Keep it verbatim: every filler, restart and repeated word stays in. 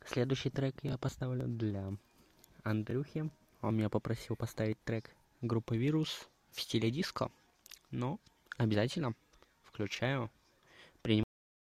Следующий трек я поставлю для Андрюхи. Он меня попросил поставить трек группы Вирус в стиле диско. Но обязательно включаю.